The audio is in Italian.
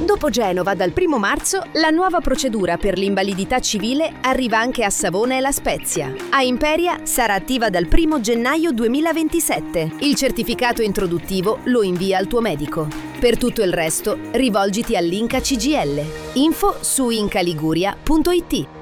Dopo Genova, dal 1 marzo, la nuova procedura per l'invalidità civile arriva anche a Savona e La Spezia. A Imperia sarà attiva dal 1 gennaio 2027. Il certificato introduttivo lo invia al tuo medico. Per tutto il resto, rivolgiti all'Inca CGL. Info su incaliguria.it.